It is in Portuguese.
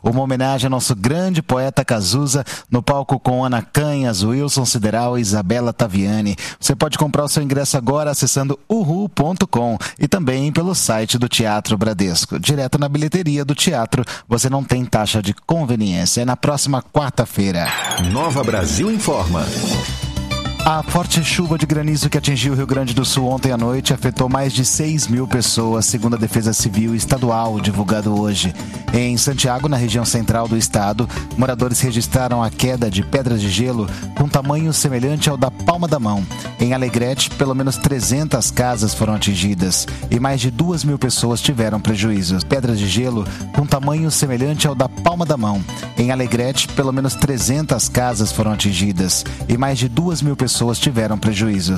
uma homenagem ao nosso grande poeta Cazuza, no palco com Ana Canhas, Wilson Sideral e Isabela Taviani. Você pode comprar o seu ingresso agora acessando uhu.com e também pelo site do Teatro Bradesco. Direto na bilheteria do teatro, você não tem taxa de conveniência. É na próxima quarta-feira. Nova Brasil Informa. A forte chuva de granizo que atingiu o Rio Grande do Sul ontem à noite afetou mais de 6 mil pessoas, segundo a Defesa Civil Estadual, divulgado hoje. Em Santiago, na região central do estado, moradores registraram a queda de pedras de gelo com tamanho semelhante ao da palma da mão. Em Alegrete, pelo menos 300 casas foram atingidas e mais de 2 mil pessoas tiveram prejuízos. Pedras de gelo com tamanho semelhante ao da palma da mão. Em Alegrete, pelo menos 300 casas foram atingidas e mais de 2 mil pessoas tiveram prejuízos.